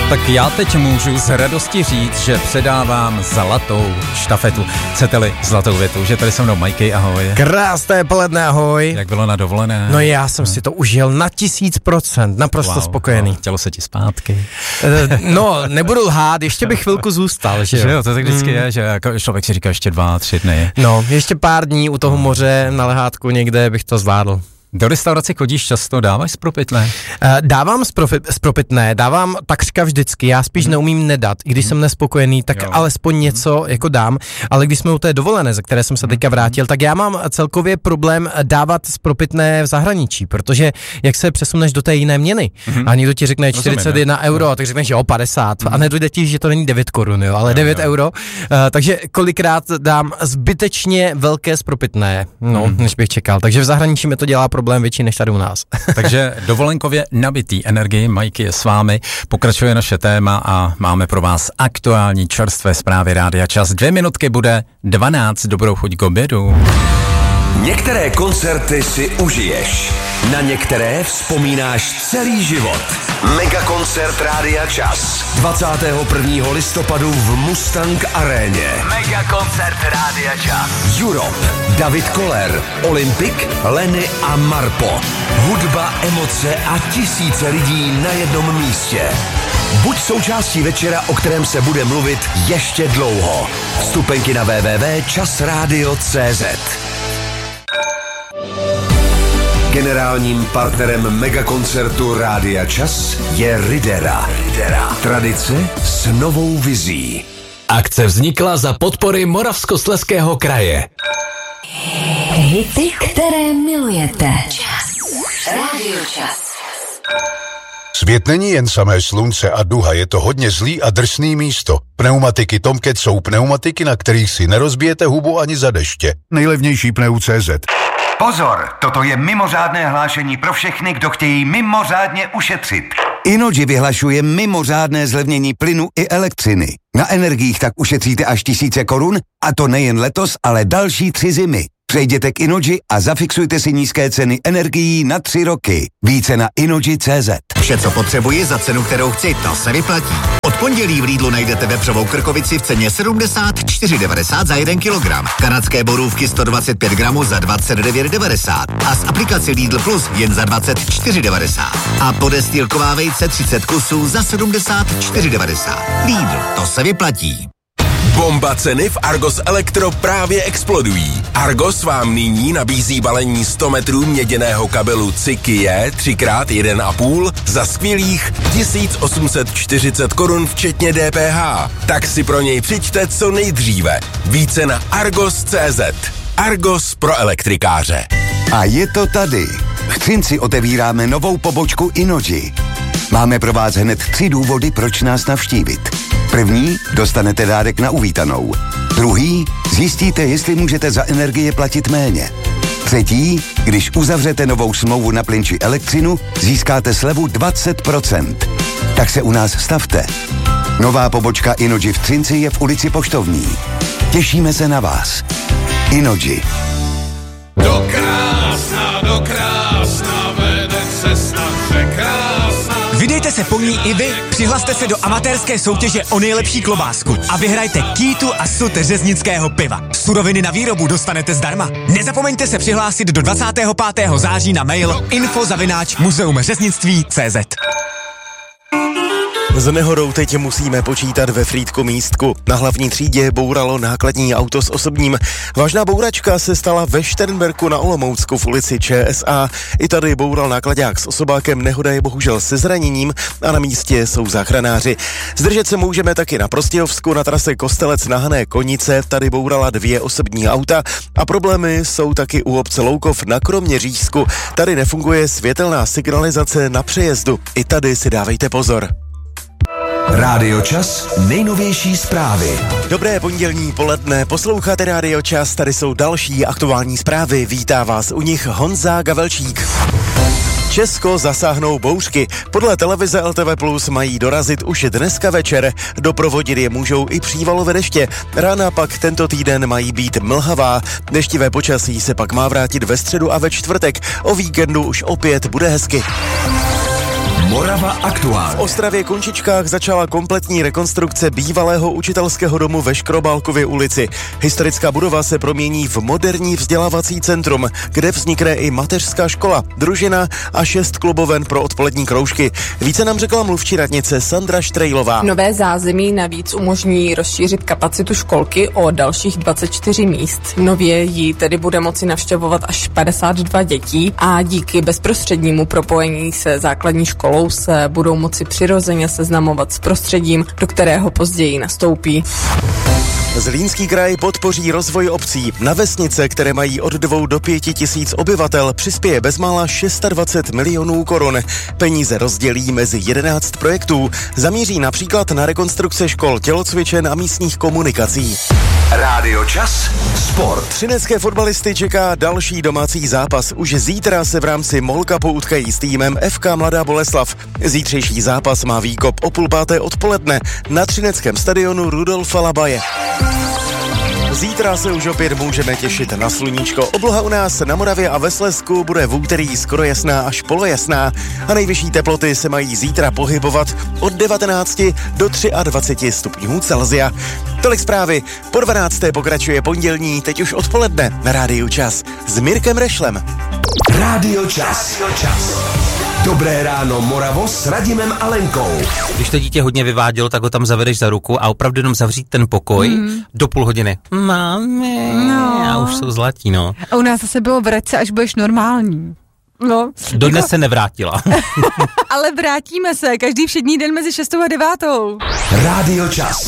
Tak já teď můžu s radostí říct, že předávám zlatou štafetu. Chcete-li zlatou větu, že tady se mnou Majky, ahoj. Krásné poledne, ahoj. Jak bylo na dovolené? No já jsem si to užil na 1000%, naprosto spokojený. Wow, chtělo se ti zpátky. No, nebudu lhát, ještě bych chvilku zůstal, že jo? Že jo, to tak vždycky je, že jako člověk si říká ještě 2-3 dny. No, ještě pár dní u toho moře na lehátku někde bych to zvládl. Do restaurace chodíš často, dáváš spropitné? Dávám spropitné, dávám takřka vždycky, já spíš neumím nedat, i když jsem nespokojený, tak alespoň něco jako dám, ale když jsme u té dovolené, ze které jsem se teďka vrátil, tak já mám celkově problém dávat spropitné v zahraničí, protože jak se přesuneš do té jiné měny a někdo ti řekne 41 euro, a tak řekneš jo 50 a nedojde ti, že to není 9 korun, jo, ale 9 euro, takže kolikrát dám zbytečně velké spropitné, než bych čekal, takže v zahraničí mi to dělá problém větší než tady u nás. Takže dovolenkově nabitý energii, Majky je s vámi, pokračuje naše téma a máme pro vás aktuální čerstvé zprávy Rádia Čas. 2 minutky bude 12, dobrou chuť k obědu. Některé koncerty si užiješ, na některé vzpomínáš celý život. Megakoncert Rádia Čas 21. listopadu v Mustang Aréně. Megakoncert Rádia Čas. Europe, David Koller, Olympic, Lenny a Marpo. Hudba, emoce a tisíce lidí na jednom místě. Buď součástí večera, o kterém se bude mluvit ještě dlouho. Vstupenky na www.časradio.cz. Generálním partnerem megakoncertu Rádia Čas je Ridera. Tradice s novou vizí. Akce vznikla za podpory Moravskoslezského kraje. Hity, které milujete. Rádio Čas. Svět není jen samé slunce a duha, je to hodně zlý a drsný místo. Pneumatiky Tomcat jsou pneumatiky, na kterých si nerozbijete hubu ani za deště. Nejlevnější pneu.cz. Pozor, toto je mimořádné hlášení pro všechny, kdo chtějí mimořádně ušetřit. Innogy vyhlašuje mimořádné zlevnění plynu i elektřiny. Na energiích tak ušetříte až 1000 korun, a to nejen letos, ale další 3 zimy. Přejděte k Innogy a zafixujte si nízké ceny energií na 3 roky. Více na Innogy.cz. Vše, co potřebuji za cenu, kterou chci, to se vyplatí. Od pondělí v Lidlu najdete vepřovou krkovici v ceně 74,90 za 1 kilogram. Kanadské borůvky 125 gramů za 29,90 a z aplikace Lidl Plus jen za 24,90. A podestýlková vejce 30 kusů za 74,90. Lidl, to se vyplatí. Bomba ceny v Argos Elektro právě explodují. Argos vám nyní nabízí balení 100 metrů měděného kabelu Cikie 3x1,5 za skvělých 1840 korun včetně DPH. Tak si pro něj přijďte co nejdříve. Více na Argos.cz. Argos pro elektrikáře. A je to tady. V Třinci otevíráme novou pobočku Innogy. Máme pro vás hned 3 důvody, proč nás navštívit. První, dostanete dárek na uvítanou. Druhý, zjistíte, jestli můžete za energie platit méně. Třetí, když uzavřete novou smlouvu na plyn či elektřinu, získáte slevu 20%. Tak se u nás stavte. Nová pobočka Innogy v Třinci je v ulici Poštovní. Těšíme se na vás. Innogy. Do krásna vede cesta překrásná. Vydejte se po ní i vy, přihlaste se do amatérské soutěže o nejlepší klobásku a vyhrajte kýtu a sud řeznického piva. Suroviny na výrobu dostanete zdarma. Nezapomeňte se přihlásit do 25. září na mail info@muzeumřeznictví.cz. S nehodou teď musíme počítat ve Frýdku-Místku. Na hlavní třídě bouralo nákladní auto s osobním. Vážná bouračka se stala ve Šternberku na Olomoucku v ulici ČSA. I tady boural nákladák s osobákem, nehoda je bohužel se zraněním a na místě jsou záchranáři. Zdržet se můžeme taky na Prostějovsku na trase Kostelec na Hané Konice. Tady bourala 2 osobní auta a problémy jsou taky u obce Loukov na Kroměřížsku. Tady nefunguje světelná signalizace na přejezdu. I tady si dávejte pozor. Rádio Čas, nejnovější zprávy. Dobré pondělní poledne, posloucháte Rádio Čas, tady jsou další aktuální zprávy, vítá vás u nich Honza Gavelčík. Česko zasáhnou bouřky. Podle televize LTV Plus mají dorazit už dneska večer. Doprovodit je můžou i přívalové deště. Rána pak tento týden mají být mlhavá. Deštivé počasí se pak má vrátit ve středu a ve čtvrtek. O víkendu už opět bude hezky. Morava aktuálně. V Ostravě Končičkách začala kompletní rekonstrukce bývalého učitelského domu ve Škrobálkově ulici. Historická budova se promění v moderní vzdělávací centrum, kde vznikne i mateřská škola, družina a 6 kluboven pro odpolední kroužky. Více nám řekla mluvčí radnice Sandra Štrejlová. Nové zázemí navíc umožní rozšířit kapacitu školky o dalších 24 míst. Nově ji tedy bude moci navštěvovat až 52 dětí a díky bezprostřednímu propojení se základní školou se budou moci přirozeně seznamovat s prostředím, do kterého později nastoupí. Zlínský kraj podpoří rozvoj obcí. Na vesnice, které mají od 2 do 5 tisíc obyvatel, přispěje bezmála 620 milionů korun. Peníze rozdělí mezi 11 projektů. Zamíří například na rekonstrukce škol, tělocvičen a místních komunikací. Rádio Čas. Sport. Třinecké fotbalisty čeká další domácí zápas. Už zítra se v rámci MOL Cupu utkají s týmem FK Mladá Boleslav. Zítřejší zápas má výkop o 5:30 odpoledne na třineckém stadionu Rudolfa Labaje. Zítra se už opět můžeme těšit na sluníčko. Obloha u nás na Moravě a ve Slezsku bude v úterý skoro jasná až polojasná a nejvyšší teploty se mají zítra pohybovat od 19 do 23 stupňů Celsia. Tolik zprávy. Po 12. pokračuje pondělní, teď už odpoledne na Rádiu Čas s Mirkem Rešlem. Rádio Čas. Dobré ráno Moravo s Radimem a Lenkou. Když to dítě hodně vyvádělo, tak ho tam zavedeš za ruku a opravdu jenom zavřít ten pokoj do půl hodiny. Mami, a už jsou zlatí, no. A u nás zase bylo vrať se, až budeš normální. No. Dodnes se nevrátila. Ale vrátíme se, každý všední den mezi 6 a 9. Rádio Čas.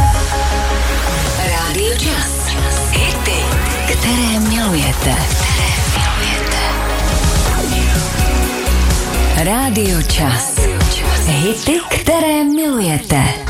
Rádio Čas. Hity, které milujete. Rádio Čas. Hity, které milujete.